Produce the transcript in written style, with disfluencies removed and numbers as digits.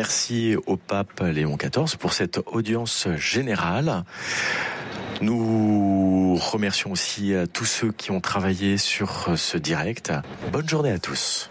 Merci au pape Léon XIV pour cette audience générale. Nous remercions aussi tous ceux qui ont travaillé sur ce direct. Bonne journée à tous.